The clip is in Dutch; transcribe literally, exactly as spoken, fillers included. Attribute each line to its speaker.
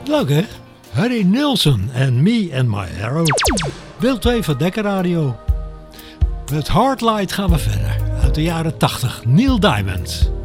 Speaker 1: Leuk hè? Harry Nilsson en Me and My Arrow. Deel twee van Dekker Radio. Met Hardlight gaan we verder. Uit de jaren tachtig. Neil Diamond.